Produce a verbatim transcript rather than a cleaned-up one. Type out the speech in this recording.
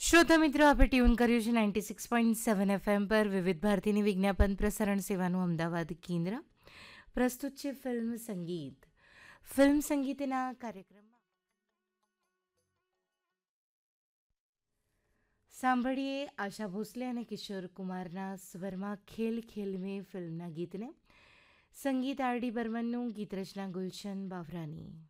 શ્રોતા મિત્રો, આપણે ટ્યુન કર્યું છે ninety six point seven FM પર વિવિધ ભારતીની વિજ્ઞાપન પ્રસારણ સેવાનું અમદાવાદ કેન્દ્ર. પ્રસ્તુત છે ફિલ્મ સંગીત. ફિલ્મ સંગીતના કાર્યક્રમમાં સાંભળીએ આશા ભોસલે અને કિશોર કુમારના સ્વરમાં ખેલ ખેલ મેં ફિલ્મના ગીતને. સંગીત આર ડી બર્મનનું, ગીત રચના ગુલશન બાવરાની.